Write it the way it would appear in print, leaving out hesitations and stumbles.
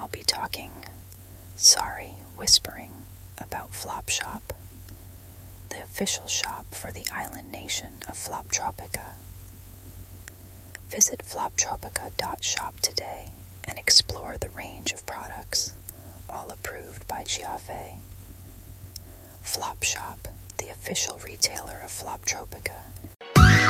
I'll be whispering about Flopshop, the official shop for the island nation of Floptropica. Visit floptropica.shop today and explore the range of products, all approved by Giave. Flopshop, the official retailer of Floptropica,